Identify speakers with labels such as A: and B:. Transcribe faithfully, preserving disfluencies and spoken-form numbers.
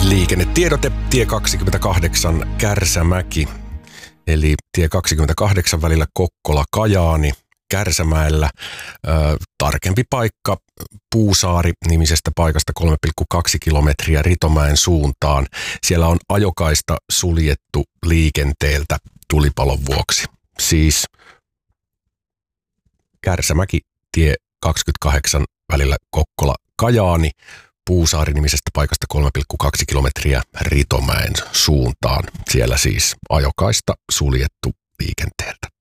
A: Liikennetiedote tie kaksikymmentäkahdeksan Kärsämäki, eli tie kaksikymmentäkahdeksan välillä Kokkola-Kajaani Kärsämäellä. Ö, tarkempi paikka Puusaari-nimisestä paikasta kolme pilkku kaksi kilometriä Ritomäen suuntaan. Siellä on ajokaista suljettu liikenteeltä tulipalon vuoksi. Siis Kärsämäki tie kaksikymmentäkahdeksan välillä Kokkola-Kajaani. Puusaari-nimisestä paikasta kolme pilkku kaksi kilometriä Ritomäen suuntaan. Siellä siis ajokaista suljettu liikenteeltä.